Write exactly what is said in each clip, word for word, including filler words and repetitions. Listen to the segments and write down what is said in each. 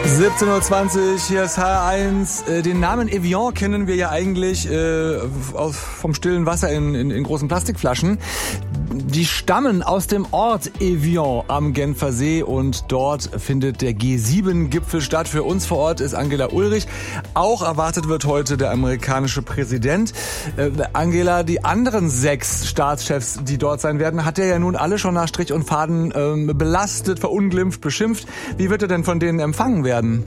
siebzehn Uhr zwanzig, hier ist H R eins. Den Namen Evian kennen wir ja eigentlich äh, aus, vom stillen Wasser in, in, in großen Plastikflaschen. Die stammen aus dem Ort Evian am Genfer See und dort findet der G sieben Gipfel statt. Für uns vor Ort ist Angela Ulrich. Auch erwartet wird heute der amerikanische Präsident. Äh, Angela, die anderen sechs Staatschefs, die dort sein werden, hat er ja nun alle schon nach Strich und Faden äh, belastet, verunglimpft, beschimpft. Wie wird er denn von denen empfangen werden?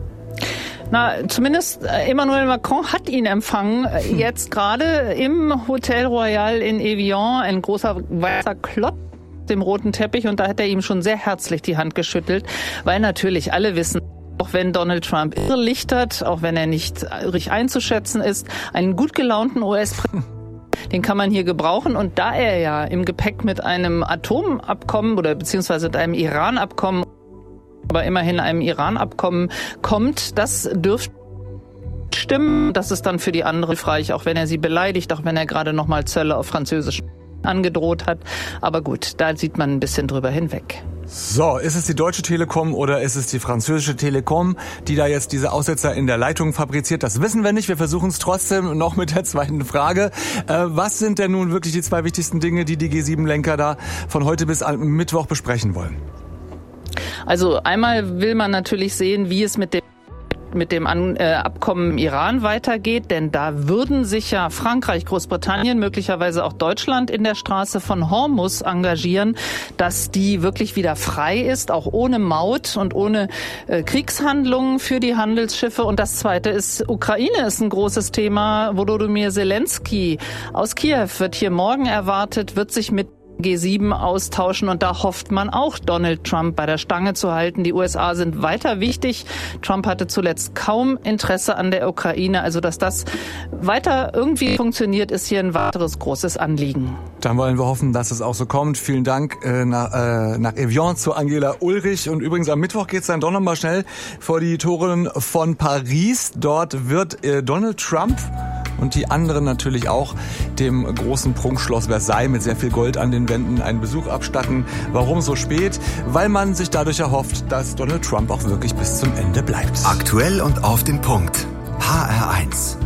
Na, zumindest Emmanuel Macron hat ihn empfangen, jetzt gerade im Hotel Royal in Evian, ein großer weißer Klotz dem roten Teppich, und da hat er ihm schon sehr herzlich die Hand geschüttelt, weil natürlich alle wissen, auch wenn Donald Trump irrlichtert, auch wenn er nicht richtig einzuschätzen ist, einen gut gelaunten U S-Präsidenten, den kann man hier gebrauchen. Und da er ja im Gepäck mit einem Atomabkommen oder beziehungsweise mit einem Iran-Abkommen, aber immerhin einem Iran-Abkommen kommt, das dürfte stimmen. Das ist dann für die andere hilfreich, auch wenn er sie beleidigt, auch wenn er gerade nochmal Zölle auf Französisch angedroht hat. Aber gut, da sieht man ein bisschen drüber hinweg. So, ist es die Deutsche Telekom oder ist es die französische Telekom, die da jetzt diese Aussetzer in der Leitung fabriziert? Das wissen wir nicht. Wir versuchen es trotzdem noch mit der zweiten Frage. Äh, was sind denn nun wirklich die zwei wichtigsten Dinge, die die G sieben Lenker da von heute bis Mittwoch besprechen wollen? Also einmal will man natürlich sehen, wie es mit dem mit dem An- äh, Abkommen im Iran weitergeht, denn da würden sich ja Frankreich, Großbritannien, möglicherweise auch Deutschland in der Straße von Hormuz engagieren, dass die wirklich wieder frei ist, auch ohne Maut und ohne äh, Kriegshandlungen für die Handelsschiffe. Und das Zweite ist, Ukraine ist ein großes Thema. Volodymyr Zelensky aus Kiew wird hier morgen erwartet, wird sich mit G sieben austauschen, und da hofft man auch, Donald Trump bei der Stange zu halten. Die U S A sind weiter wichtig. Trump hatte zuletzt kaum Interesse an der Ukraine. Also, dass das weiter irgendwie funktioniert, ist hier ein weiteres großes Anliegen. Dann wollen wir hoffen, dass es auch so kommt. Vielen Dank äh, nach, äh, nach Evian zu Angela Ulrich. Und übrigens am Mittwoch geht's dann doch noch mal schnell vor die Toren von Paris. Dort wird äh, Donald Trump und die anderen natürlich auch dem großen Prunkschloss Versailles mit sehr viel Gold an den Wänden einen Besuch abstatten. Warum so spät? Weil man sich dadurch erhofft, dass Donald Trump auch wirklich bis zum Ende bleibt. Aktuell und auf den Punkt. H R eins.